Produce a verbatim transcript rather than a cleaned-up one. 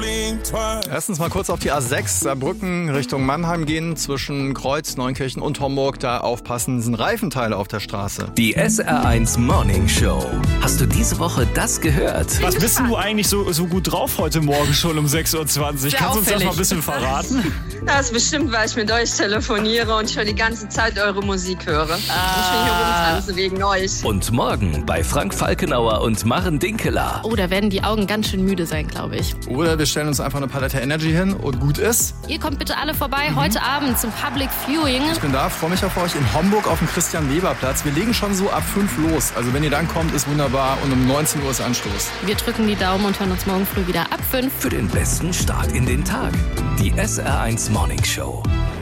Erstens mal kurz auf die A sechs, Saarbrücken Richtung Mannheim gehen, zwischen Kreuz, Neunkirchen und Homburg. Da aufpassen, sind Reifenteile auf der Straße. Die S R eins Morning Show. Hast du diese Woche das gehört? Was bist denn du eigentlich so, so gut drauf heute Morgen schon um sechs Uhr zwanzig? Sehr Kannst du uns das auffällig. mal ein bisschen verraten? Das ist bestimmt, weil ich mit euch telefoniere und schon die ganze Zeit eure Musik höre. Ich bin hier rumtanzen wegen euch. Und morgen bei Frank Falkenauer und Maren Dinkeler. Oh, da werden die Augen ganz schön müde sein, glaube ich. Oder wir stellen uns einfach eine Palette Energy hin und gut ist. Ihr kommt bitte alle vorbei heute Abend zum Public Viewing. Ich bin da, freue mich auf euch in Homburg auf dem Christian-Weber-Platz. Wir legen schon so ab fünf los. Also wenn ihr dann kommt, ist wunderbar. Und um neunzehn Uhr ist Anstoß. Wir drücken die Daumen und hören uns morgen früh wieder ab fünf. Für den besten Start in den Tag. Die S R eins Morning Show.